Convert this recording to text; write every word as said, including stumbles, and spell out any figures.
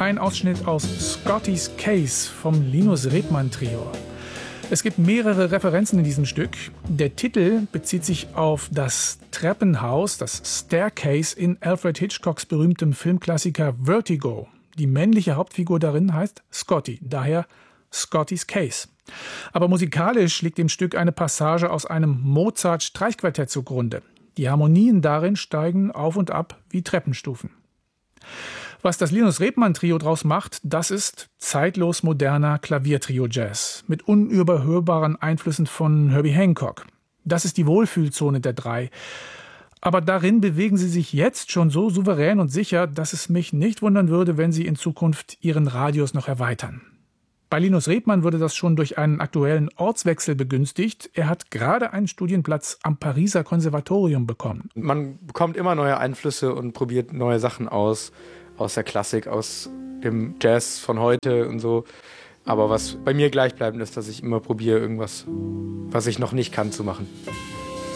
ein Ausschnitt aus Scotty's Case vom Linus Redmann Trio. Es gibt mehrere Referenzen in diesem Stück. Der Titel bezieht sich auf das Treppenhaus, das Staircase in Alfred Hitchcocks berühmtem Filmklassiker Vertigo. Die männliche Hauptfigur darin heißt Scotty, daher Scotty's Case. Aber musikalisch liegt dem Stück eine Passage aus einem Mozart-Streichquartett zugrunde. Die Harmonien darin steigen auf und ab wie Treppenstufen. Was das Linus Redmann Trio draus macht, das ist zeitlos moderner Klaviertrio-Jazz mit unüberhörbaren Einflüssen von Herbie Hancock. Das ist die Wohlfühlzone der drei. Aber darin bewegen sie sich jetzt schon so souverän und sicher, dass es mich nicht wundern würde, wenn sie in Zukunft ihren Radius noch erweitern. Bei Linus Redmann wurde das schon durch einen aktuellen Ortswechsel begünstigt. Er hat gerade einen Studienplatz am Pariser Konservatorium bekommen. Man bekommt immer neue Einflüsse und probiert neue Sachen aus. Aus der Klassik, aus dem Jazz von heute und so. Aber was bei mir gleichbleibend ist, dass ich immer probiere, irgendwas, was ich noch nicht kann, zu machen.